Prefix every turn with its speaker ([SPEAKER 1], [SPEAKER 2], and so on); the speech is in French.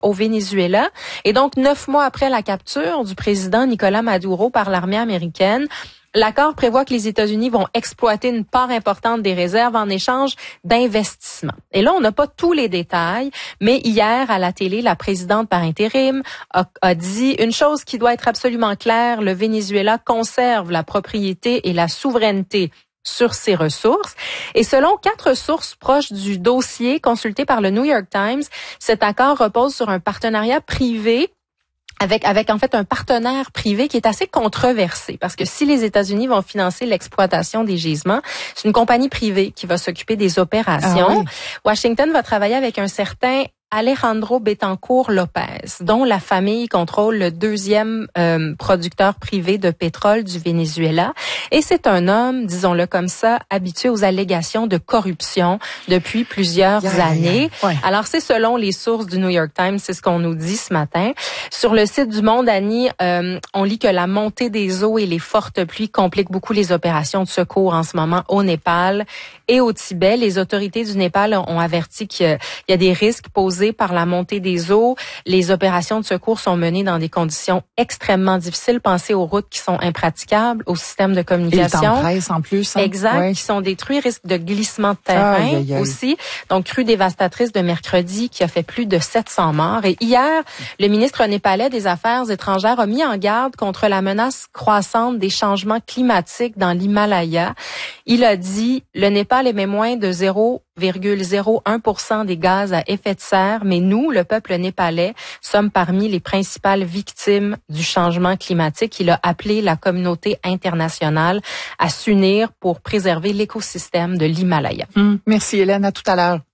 [SPEAKER 1] au Venezuela. Et donc, 9 mois après la capture du président Nicolás Maduro par l'armée américaine, l'accord prévoit que les États-Unis vont exploiter une part importante des réserves en échange d'investissements. Et là, on n'a pas tous les détails, mais hier, à la télé, la présidente par intérim a dit une chose qui doit être absolument claire, le Venezuela conserve la propriété et la souveraineté sur ses ressources. Et selon 4 sources proches du dossier consulté par le New York Times, cet accord repose sur un partenariat privé avec en fait un partenaire privé qui est assez controversé parce que si les États-Unis vont financer l'exploitation des gisements, c'est une compagnie privée qui va s'occuper des opérations. Ah oui. Washington va travailler avec un certain Alejandro Betancourt Lopez, dont la famille contrôle le 2e producteur privé de pétrole du Venezuela. Et c'est un homme, disons-le comme ça, habitué aux allégations de corruption depuis plusieurs années. Ouais. Alors, c'est selon les sources du New York Times, c'est ce qu'on nous dit ce matin. Sur le site du Monde, Annie, on lit que la montée des eaux et les fortes pluies compliquent beaucoup les opérations de secours en ce moment au Népal et au Tibet. Les autorités du Népal ont averti qu'il y a des risques posés par la montée des eaux. Les opérations de secours sont menées dans des conditions extrêmement difficiles. Pensez aux routes qui sont impraticables, aux systèmes de communication.
[SPEAKER 2] Et les tempêtes en plus. Hein?
[SPEAKER 1] Exact,
[SPEAKER 2] ouais.
[SPEAKER 1] Qui sont détruits, risque de glissement de terrain aussi. Donc, crue dévastatrice de mercredi qui a fait plus de 700 morts. Et hier, le ministre népalais des Affaires étrangères a mis en garde contre la menace croissante des changements climatiques dans l'Himalaya. Il a dit, le Népal émet moins de 0,01% des gaz à effet de serre, mais nous, le peuple népalais, sommes parmi les principales victimes du changement climatique. Il a appelé la communauté internationale à s'unir pour préserver l'écosystème de l'Himalaya.
[SPEAKER 2] Merci Hélène, à tout à l'heure.